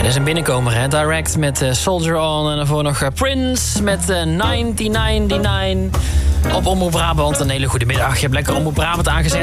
is een binnenkomer, hè? Direct met Soldier On. En daarvoor nog Prince met 1999. Op Omroep Brabant. Een hele goede middag. Je hebt lekker Omroep Brabant aangezet.